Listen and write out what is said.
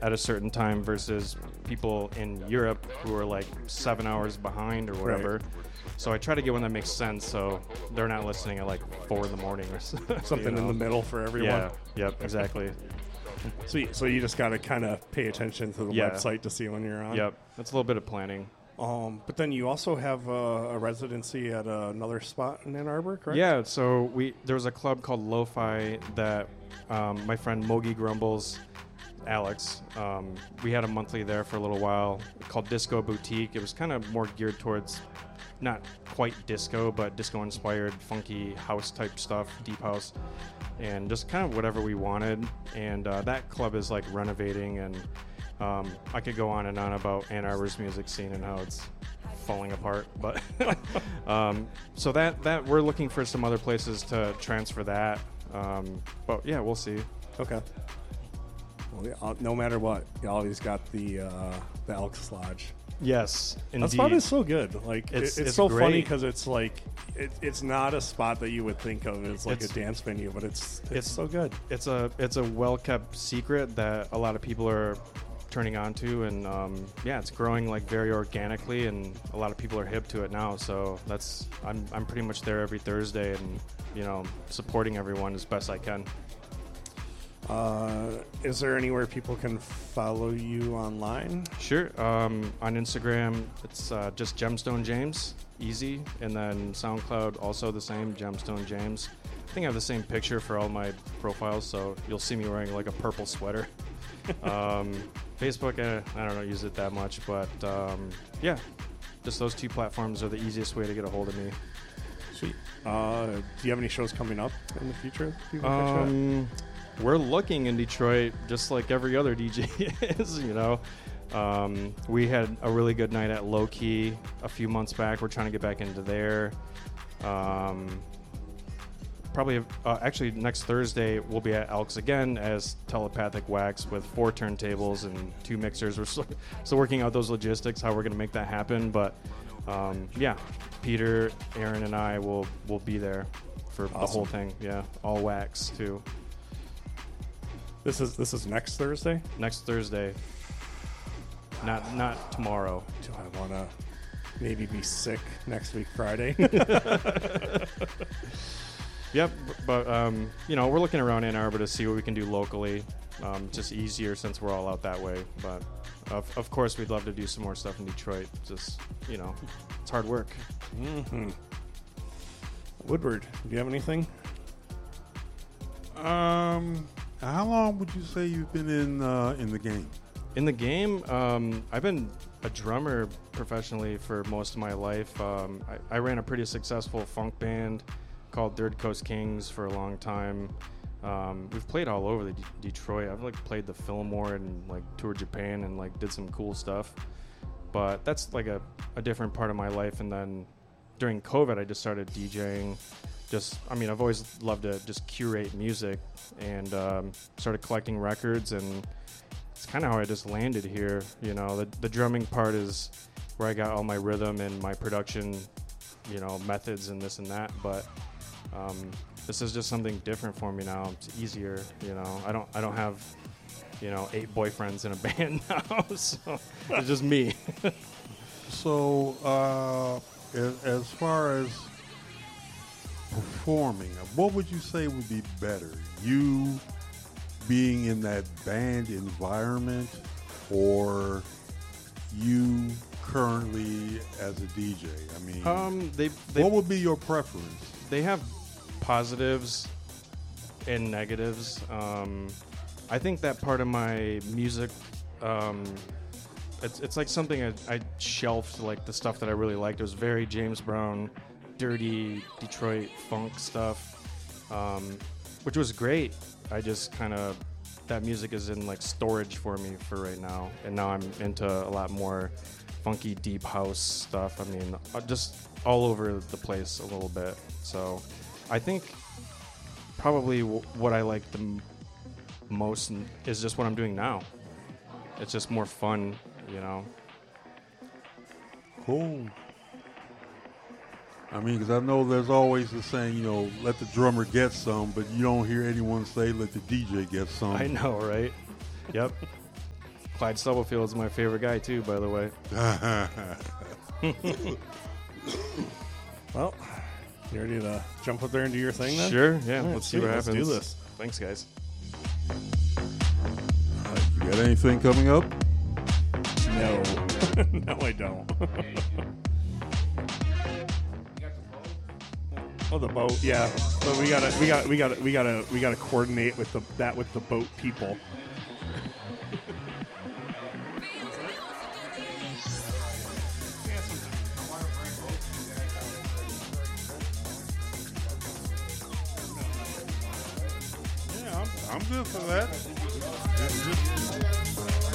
at a certain time versus people in Europe who are like 7 hours behind or whatever. Right. So I try to get one that makes sense so they're not listening at like 4 in the morning or Something in the middle for everyone. Yeah, yep, exactly. So you just got to kind of pay attention to the Yeah. website to see when you're on. Yep, that's a little bit of planning. But then you also have a residency at another spot in Ann Arbor, correct? Yeah, so there was a club called Lo-Fi that my friend Mogi Grumbles, Alex, we had a monthly there for a little while called Disco Boutique. It was kind of more geared towards not quite disco, but disco-inspired, funky house type stuff, deep house, and just kind of whatever we wanted. And that club is like renovating, and I could go on and on about Ann Arbor's music scene and how it's falling apart. But so that we're looking for some other places to transfer that. But yeah, we'll see. Okay. Well, yeah, no matter what, you always got the Elks Lodge. Yes, indeed. That spot is so good. Like it's so great. funny because it's like it's not a spot that you would think of as like a dance venue, but it's so good. It's a well kept secret that a lot of people are turning on to, and yeah, it's growing like very organically, and a lot of people are hip to it now. So I'm pretty much there every Thursday, and supporting everyone as best I can. Is there anywhere people can follow you online? Sure. On Instagram, it's just Gemstone James, easy. And then SoundCloud, also the same, Gemstone James. I think I have the same picture for all my profiles, so you'll see me wearing like a purple sweater. Facebook, I don't use it that much, but yeah, just those two platforms are the easiest way to get a hold of me. Sweet. Do you have any shows coming up in the future? People can catch you at? We're looking in Detroit just like every other DJ is, We had a really good night at Low Key a few months back. We're trying to get back into there. Probably, actually, next Thursday we'll be at Elks again as Telepathic Wax with 4 turntables and 2 mixers. We're still working out those logistics, how we're going to make that happen. But yeah, Peter, Aaron, and I will be there for the whole thing. Yeah, all wax too. This is next Thursday? Next Thursday. Not tomorrow. Do I want to maybe be sick next week Friday? Yep, but we're looking around Ann Arbor to see what we can do locally. Just easier since we're all out that way. But of course, we'd love to do some more stuff in Detroit. Just it's hard work. Mm-hmm. Woodward, do you have anything? How long would you say you've been in the game? In the game, I've been a drummer professionally for most of my life. I ran a pretty successful funk band called Third Coast Kings for a long time. We've played all over the Detroit. I've played the Fillmore and toured Japan and did some cool stuff. But that's a different part of my life. And then during COVID, I just started DJing. I've always loved to just curate music and started collecting records, and it's kind of how I just landed here. The drumming part is where I got all my rhythm and my production, methods and this and that. But this is just something different for me now. It's easier, I don't have 8 boyfriends in a band now, so it's just me. So as far as performing, what would you say would be better? You being in that band environment, or you currently as a DJ? What would be your preference? They have positives and negatives. I think that part of my music, it's like something I shelved, the stuff that I really liked. It was very James Brown, dirty Detroit funk stuff, which was great. I just that music is in storage for me for right now, and now I'm into a lot more funky deep house stuff. Just all over the place a little bit. So I think probably what I like the most is just what I'm doing now. It's just more fun, Cool. Because I know there's always the saying, let the drummer get some, but you don't hear anyone say let the DJ get some. I know, right? Yep. Clyde Stubblefield is my favorite guy too, by the way. Well, you ready to jump up there and do your thing then? Sure, yeah. All right, Let's see sweet, what let's happens. do this. Thanks, guys. You got anything coming up? No. No, I don't. Oh, the boat. Yeah. So we gotta coordinate with the boat people. Yeah, I'm good for that.